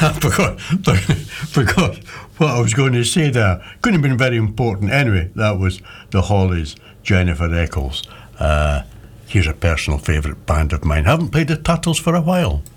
because what I was going to say there couldn't have been very important. Anyway, that was the Hollies, Jennifer Eccles. Here's a personal favourite band of mine. Haven't played the Turtles for a while.